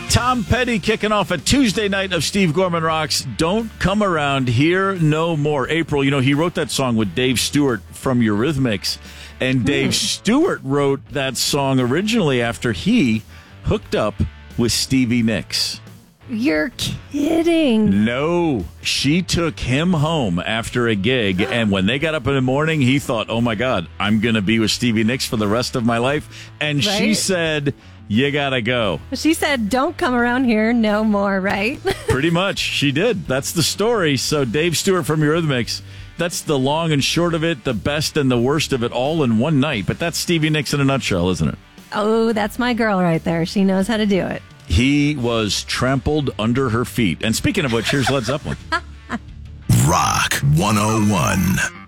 Tom Petty kicking off a Tuesday night of Steve Gorman Rocks. Don't Come Around Here No More. April, he wrote that song with Dave Stewart from Eurythmics. And Dave Stewart wrote that song originally after he hooked up with Stevie Nicks. You're kidding. No, she took him home after a gig, and when they got up in the morning, he thought, oh my God, I'm going to be with Stevie Nicks for the rest of my life. And she said, you gotta go. She said, don't come around here no more, right? Pretty much, she did. That's the story. So Dave Stewart from Eurythmics, that's the long and short of it, the best and the worst of it all in one night. But that's Stevie Nicks in a nutshell, isn't it? Oh, that's my girl right there. She knows how to do it. He was trampled under her feet. And speaking of which, here's Led Zeppelin. Rock 101.